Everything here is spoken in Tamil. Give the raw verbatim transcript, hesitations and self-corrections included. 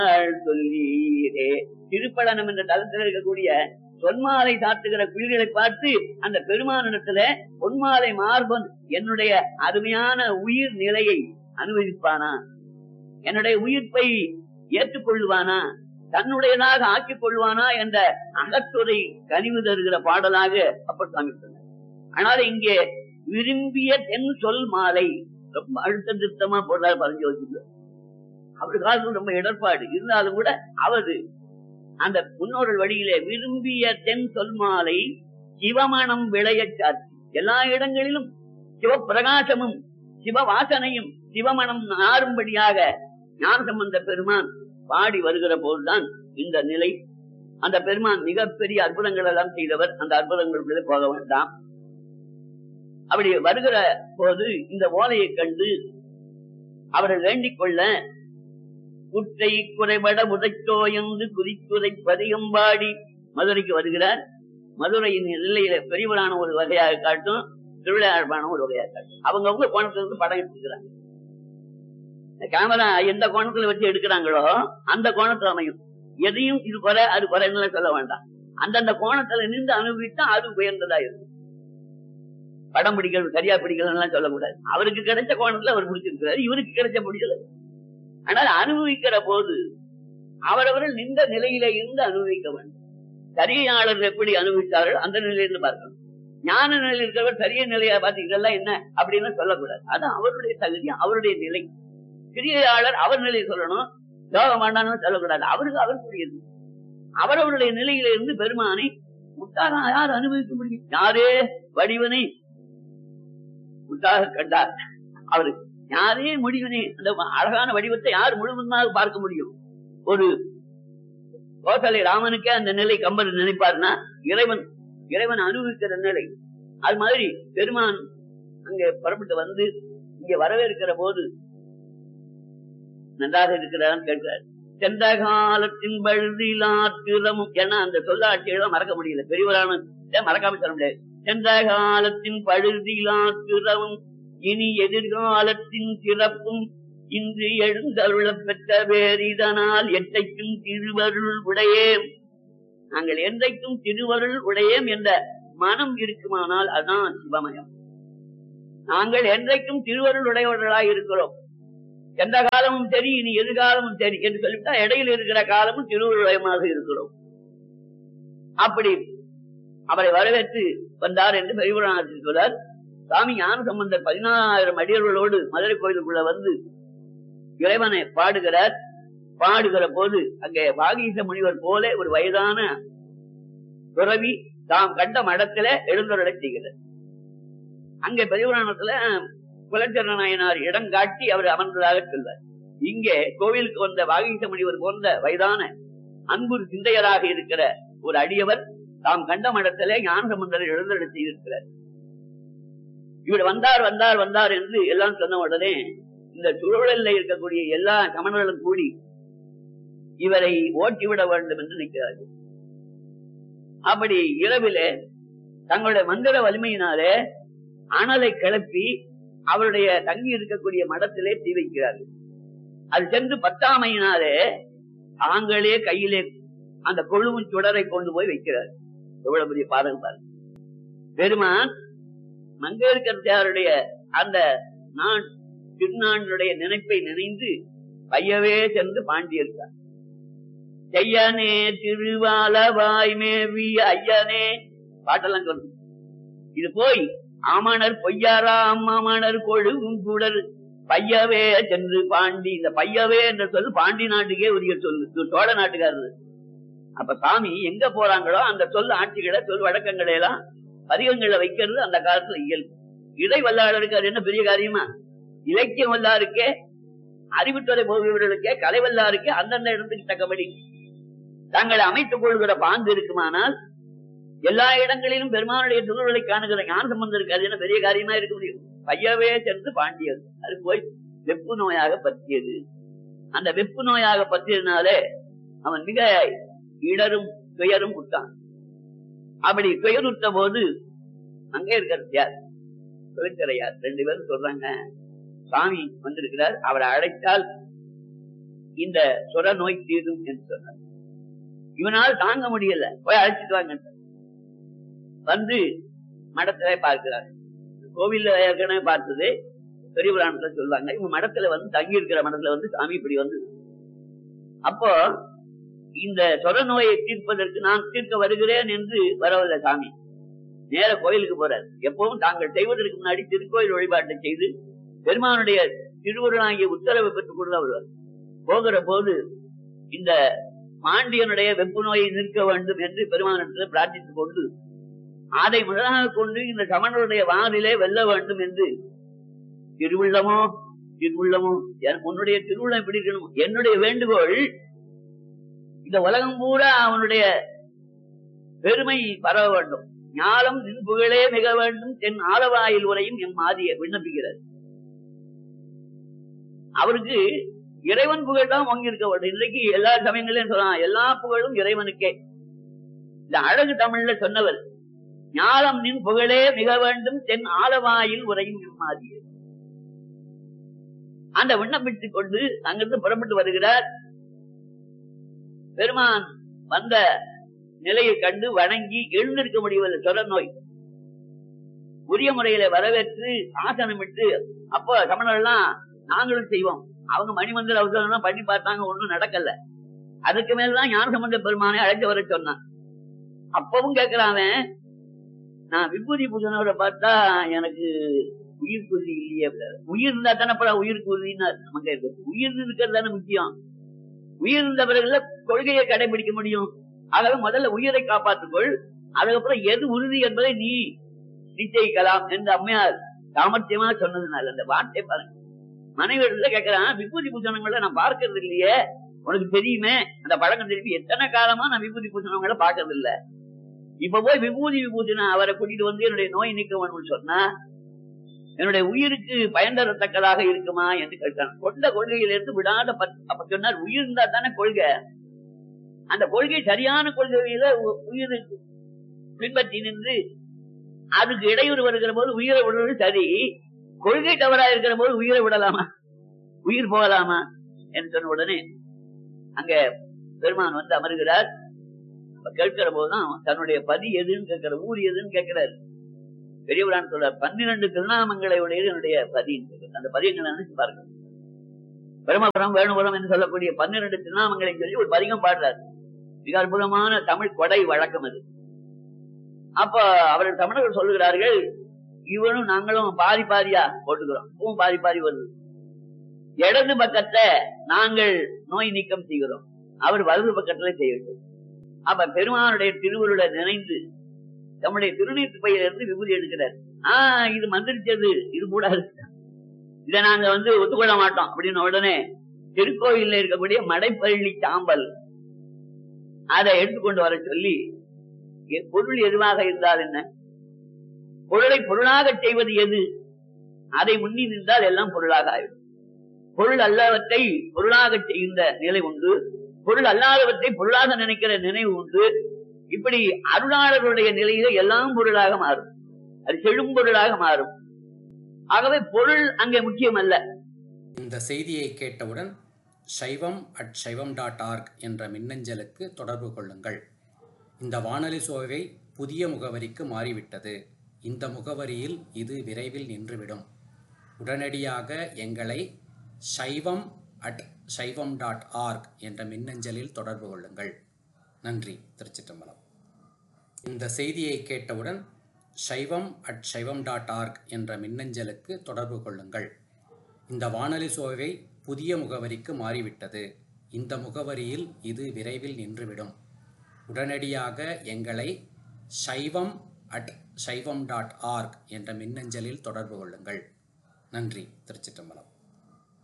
சொல்லீரே. திருப்பழனம் என்ற தளத்தில் இருக்கக்கூடிய பொன்மாலை சாத்துகிற குயில்களை பார்த்து அந்த பெருமானிடத்துல பொன்மாலை மார்பன் என்னுடைய அருமையான உயிர் நிலையை அனுபவிப்பானா, என்னுடைய உயிர்ப்பை ஏற்றுக்கொள்வானா, தன்னுடையதாக ஆக்கிக் கொள்வானா என்ற அகத்துறை கனிவு தருகிற பாடலாக அப்பர் சாமி சொன்னார். ஆனால் இங்கே விரும்பிய தென் சொல் மாலை ரொம்ப அழுத்த திருத்தமா போடுறாரு பரஞ்சு வச்சுள்ள. அவரு காலத்துல ரொம்ப இடர்பாடு இருந்தாலும் கூட அவரு அந்த முன்னோர்கள் வழியிலே விரும்பிய தென் சொல் மாலை சிவமணம் விளைய சாத்தி எல்லா இடங்களிலும் சிவப்பிரகாசமும் சிவ வாசனையும் சிவமணம் நாரும்படியாக ஞானசம்பந்த பெருமான் பாடி வருகிற போதுதான் இந்த நிலை. அந்த பெருமான் மிகப்பெரிய அற்புதங்கள் எல்லாம் செய்தவர். அந்த அற்புதங்களுக்குள்ளே போக வேண்டாம். அப்படி வருகிற போது இந்த ஓலையை கண்டு அவர்கள் வேண்டிக் கொள்ள குற்றை குறைபட உதைத்தோ என்று குறித்துரை பதிகம்பாடி மதுரைக்கு வருகிறார். மதுரையின் எல்லையில பெரியவரான ஒரு வகையாக காட்டும், திருவிழாழ்பான ஒரு வகையாக காட்டும். அவங்கவுங்க கோணத்திலிருந்து படம் எடுத்துக்கிறாங்க. கேமரா எந்த கோணத்துல வச்சு எடுக்கிறாங்களோ அந்த கோணத்துல அமையும். எதையும் இது குறை அது குறைன்னு சொல்ல வேண்டாம். அந்தந்த கோணத்துல நின்று அனுபவித்தா அது உயர்ந்ததா இருக்கும். படம் பிடிக்கிறது சரியா பிடிக்கலாம் சொல்லக்கூடாது. அவருக்கு கிடைச்ச கோணத்துல அவர் பிடிச்சிருக்கிறாரு, இவருக்கு கிடைச்ச பிடிக்கல. ஆனால் அனுபவிக்கிற போது அவரவர்கள் நின்ற நிலையில இருந்து அனுபவிக்க வேண்டும். சரியாளர் எப்படி அனுபவித்தார்கள் அந்த நிலையிலிருந்து பார்க்கணும். ஞான நிலையில் இருக்கிறவர் சரிய நிலையா பார்த்து இதெல்லாம் என்ன அப்படின்னு சொல்லக்கூடாது. அது அவருடைய தகுதி, அவருடைய நிலை. கிரியாளர் அவர் நிலையை சொல்லணும், யோகம் வேண்டாம்னு சொல்லக்கூடாது. அவருக்கு அவர் புரியுது. அவரவருடைய நிலையில இருந்து பெருமானை முட்டாக யார் அனுபவிக்க முடியும்? யாரே வடிவனை முட்டாக கண்டார். அவரு யாரே முடிவனை அந்த அழகான வடிவத்தை யார் முழுவதுமாக பார்க்க முடியும்? ஒரு கோசலை ராமனுக்கே அந்த நிலை கம்பர் நினைப்பார்னா இறைவன் இறைவன் அனுபவிக்கிற நிலை. அது மாதிரி பெருமான் அங்கே புறப்பட்டு வந்து இங்க வரவேற்கிற போது நன்றாக இருக்கிறான்னு கேட்கிறார். சென்ற காலத்தின் பழுதிலாத்திரமும் ஏன்னா அந்த சொல்லாட்சியெல்லாம் மறக்க முடியல. பெரியவரான மறக்காம சொல்ல முடியாது. சென்ற காலத்தின் பழுதிலாத்திரமும் இனி எதிர்காலத்தின் சிறப்பும் இன்று எழுந்தருள பெற்ற வேறிதனால் எட்டைக்கும் திருவருள் உடையேம். நாங்கள் என்றைக்கும் திருவருள் உடையேம் என்ற மனம் இருக்குமானால் அதுதான் சிவமயம். நாங்கள் என்றைக்கும் திருவருள் உடையவர்களாக இருக்கிறோம். எந்த காலமும் சரி இனி எதிர்காலமும் சரி என்று சொல்லிவிட்டா இடையில் இருக்கிற காலமும் திருவுருளயமாக இருக்கிறோம். அப்படி அவரை வரவேற்று வந்தார் என்று பெரியவரான சொல்றார். சாமி ஞான சம்பந்தர் பதினாயிரம் அடியர்களோடு மதுரை கோயிலுக்குள்ள வந்து இறைவனை பாடுகிறார். பாடுகிற போது அங்கே வாகீச முனிவர் போல ஒரு வயதான துறவி தாம் கண்ட மடத்துல எழுந்தருளை செய்கிறார். அங்கே பெரியவரானத்துல குலச்சரண நாயனார் இடம் காட்டி அவர் அமர்ந்ததாக சொல்வார். இங்கே கோவிலுக்கு வந்த வாகீச முனிவர் போன்ற வயதான அன்பு சிந்தையராக இருக்கிற ஒரு அடியவர் தாம் கண்ட மடத்திலே ஞான சம்பந்தரை எழுந்தருளை செய்திருக்கிறார். இவர் வந்தார் வந்தார் வந்தார் என்று எல்லாம் சொன்ன உடனே இந்த சுழலில் இருக்கக்கூடிய எல்லா சமணர்களும் கூடி இவரை ஓட்டிவிட வேண்டும் என்று நிற்கிறார்கள். அப்படி இரவிலே தங்களுடைய மந்திர வலிமையினாலே அனலை கிளப்பி அவருடைய தங்கி இருக்கக்கூடிய மடத்திலே தீ வைக்கிறார்கள். அது சென்று பத்தாமையினாலே தாங்களே கையிலே அந்த கொழுவும் சுடரை கொண்டு போய் வைக்கிறார். எவ்வளவு பெரிய பாதகம் பாருங்க. பெருமான் மங்கையர்கரசியாருடைய அந்த நான் திருநானுடைய நினைப்பை நினைந்து பையவே சென்று பாண்டியிருக்கார். செய்யனே திருவாலவாய் மேவிய ஐயனே பாட்டெல்லாம் சொல்லு. இது போய் ஆமணர் பொய்யாரா அம்மாமணர் கொழுவும் கூடல் பையவே சென்று பாண்டி. இந்த பையவே என்ற சொல்லு பாண்டி நாட்டுக்கே உரிய சொல்லு, சோழ நாட்டுக்காரரு. அப்ப சாமி எங்க போறாங்களோ அந்த சொல் ஆட்சிகளை சொல் வழக்கங்களை எல்லாம் பதிகங்களை வைக்கிறது அந்த காலத்துல இயல்பு. இடை வல்லாளருக்கு அது என்ன பெரிய காரியமா? இலக்கியம் வல்லாருக்கே அறிவுத்துறை போகிறவர்களுக்கே கலை வல்லாருக்கே அந்தந்த இடத்துக்கு தக்கபடி தாங்களை அமைத்துக் கொள்கிற பாங்கு இருக்குமானால் எல்லா இடங்களிலும் பெருமானுடைய திருவுருளை காணுகிற ஞான சம்பந்தம் இருக்கு. அது என்ன பெரிய காரியமா இருக்க முடியும்? பையவே சென்று பாண்டியது. அது போய் வெப்பு நோயாக பற்றியது. அந்த வெப்பு நோயாக பற்றியதுனாலே அவன் மிக இடரும் துயரும் விட்டான். அப்படி துயருற்ற போது அங்கே இருக்கிறது யார்? தொழிற்சரையார் ரெண்டு பேரும் சொல்றாங்க, சாமி வந்திருக்கிறார், அவரை அழைத்தால் இந்த சொர நோய் தீரும் என்று சொன்னார். இவனால் தாங்க முடியல, போய் அழைச்சிட்டு வாங்க வந்து மடத்திலே பார்க்கிறார். கோவில்ல ஏற்கனவே பார்த்தது பெரிய புராணத்துல சொல்லுவாங்க. இவங்க மடத்துல வந்து தங்கி இருக்கிற மடத்துல வந்து சாமி இப்படி வந்து, அப்போ இந்த சொர நோயை தீர்ப்பதற்கு நான் தீர்க்க வருகிறேன் என்று வரவில்லை சாமி, நேர கோயிலுக்கு போறார். எப்பவும் தாங்கள் செய்வதற்கு முன்னாடி திருக்கோயில் வழிபாட்டை செய்து பெருமானுடைய திருவுருளாகிய உத்தரவை பெற்றுக் கொண்டு வருவார். போகிற போது இந்த பாண்டியனுடைய வெப்பு நோயை நிற்க வேண்டும் என்று பெருமானத்தில் பிரார்த்தித்துக் கொண்டு அதை முதலாக கொண்டு இந்த சமணருடைய வானிலே வெல்ல வேண்டும் என்று, திருவுள்ளமோ திருவுள்ளமோ உன்னுடைய திருவுள்ளம் எப்படி இருக்கணும், என்னுடைய வேண்டுகோள் இந்த உலகம் பூரா அவனுடைய பெருமை பரவ வேண்டும், ஞானம் நின் புகழே மிக வேண்டும், தென் ஆலவாயில் உரையும் என் மாதிய விண்ணப்பிக்கிறார். அவருக்கு இறைவன் புகழ் தான் வாங்கி இருக்க வேண்டும். இன்றைக்கு எல்லா சமயங்களையும் சொல்லலாம், எல்லா புகழும் இறைவனுக்கே. இந்த அழகு தமிழ்ல சொன்னவர், ஞானம் நின் புகழே மிக வேண்டும், தென் ஆலவாயில் உரையும் என் மாதிய. அந்த விண்ணப்பித்துக் கொண்டு அங்கிருந்து புறப்பட்டு வருகிறார். பெருமான் வந்த நிலையை கண்டு வணங்கி எழுந்திருக்க முடியவில்லை. சொர நோய் உரிய முறையில வரவேற்று ஆசனமிட்டு, அப்போ சமணர்கள்லாம் நாங்களும் செய்வோம், அவங்க மணிமந்திர அவசரம் பண்ணி பார்த்தாங்க, ஒண்ணும் நடக்கல. அதுக்கு மேலதான் ஞானசம்பந்த பெருமானை அழைத்து வர சொன்னான். அப்பவும் கேட்கிறான், நான் விபூதி பூஜனோட பார்த்தா எனக்கு உயிர் குருதி இல்லையே. உயிர் இருந்தா தானே உயிர் குருதின்னு நமக்கு இருக்கு. உயிர் இருக்கிறது தானே முக்கியம். உயிர் இருந்த பிறகுல கொள்கையை கடைபிடிக்க முடியும். ஆகவே முதல்ல உயிரை காப்பாற்றுக்கொள், அதுக்கப்புறம் எது உறுதி என்பதை நீ நிச்சயிக்கலாம் என்று அம்மையார் சாமர்த்தியமா சொன்னதுனால அந்த வார்த்தை பாருங்க. மனைவியில கேட்கிறான், விபூதி பூஜனங்களை நான் பார்க்கறது இல்லையே, உனக்கு தெரியுமே அந்த பழக்கம் திருப்பி எத்தனை காலமா நான் விபூதி பூஜனங்களை பார்க்கறது இல்ல, இப்ப போய் விபூதி விபூதினா அவரை கூட்டிட்டு வந்து என்னுடைய நோய் நீக்க வேணும்னு சொன்னா என்னுடைய உயிருக்கு பயன் தரத்தக்கதாக இருக்குமா என்று கேட்டான். கொண்ட கொள்கையிலிருந்து விடாத அப்ப சொன்னார், உயிர் இருந்தா தானே கொள்கை, அந்த கொள்கை சரியான கொள்கையில உயிர் பின்பற்றி நின்று அதுக்கு இடையூறு வருகிற போது உயிரை விடுறது சரி, கொள்கை தவறா இருக்கிற போது உயிரை விடலாமா, உயிர் போகலாமா என்று சொன்ன உடனே அங்க பெருமான் வந்து அமர்கிறார். கேட்கிற போதுதான் தன்னுடைய பதி எதுன்னு கேட்கிற, ஊர் எதுன்னு கேட்கிறாரு. பெரியவரான் சொல்ற, பன்னிரண்டு திருநாமங்களை உடையது என்னுடைய பதி. அந்த பதியங்களை நினைச்சு பாருங்க. பிரம்மபுரம் வேணுபுரம் என்று சொல்லக்கூடிய பன்னிரண்டு திருநாமங்களை சொல்லி ஒரு பதிகம் பாடுறாரு. மிக அற்புதமான தமிழ் கொடை வழக்கம் அது. அப்ப அவர்கள் தமிழர்கள் சொல்லுகிறார்கள், இவனும் நாங்களும் பாதி பாதியா போட்டுக்கிறோம், பூவும் பாதி பாதி வருது. இடது பக்கத்தை நாங்கள் நோய் நீக்கம் செய்கிறோம், அவர் வலது பக்கத்துல செய்யட்டும். அப்ப பெருமானுடைய திருவுருளை நினைந்து நம்முடைய திருநீட்டு பையிலிருந்து விபூதி எடுக்கிறார். ஆஹ் இது மந்திரிச்சது, இது கூட இதை நாங்க வந்து ஒத்துக்கொள்ள மாட்டோம் அப்படின்னு உடனே திருக்கோயில்ல இருக்கக்கூடிய மடைப்பள்ளி சாம்பல் அதை எடுத்துக்கொண்டு வர சொல்லி, பொருள் எதுவாக இருந்தால் என்ன, பொருளை பொருளாக செய்வது எது, அதை முன்னி நின்றால் எல்லாம் பொருளாக ஆயிடும். பொருள் அல்லாதவற்றை பொருளாக செய்கின்ற நிலை உண்டு, பொருள் அல்லாதவற்றை பொருளாக நினைக்கிற நினைவு உண்டு. இப்படி அருளாளர்களுடைய நிலையில எல்லாம் பொருளாக மாறும், அது செழும் பொருளாக மாறும். ஆகவே பொருள் அங்கே முக்கியம் அல்ல. இந்த செய்தியை கேட்டவுடன் சைவம் அட் சைவம் டாட் ஆர்க் என்ற மின்னஞ்சலுக்கு தொடர்பு கொள்ளுங்கள். இந்த வானொலி சோவை புதிய முகவரிக்கு மாறிவிட்டது. இந்த முகவரியில் இது விரைவில் நின்றுவிடும். உடனடியாக எங்களை சைவம் அட் சைவம் டாட் ஆர்க் என்ற மின்னஞ்சலில் தொடர்பு கொள்ளுங்கள். நன்றி. திருச்சிற்றம்பலம். இந்த செய்தியை கேட்டவுடன் சைவம் அட் சைவம் டாட் ஆர்க் என்ற மின்னஞ்சலுக்கு தொடர்பு கொள்ளுங்கள். இந்த வானொலி சோவை புதிய முகவரிக்கு மாறிவிட்டது. இந்த முகவரியில் இது விரைவில் நின்றுவிடும். உடனடியாக எங்களை சைவம் அட் சைவம் டாட் ஆர்க் என்ற மின்னஞ்சலில் தொடர்பு கொள்ளுங்கள். நன்றி. திருச்சிற்றம்பலம்.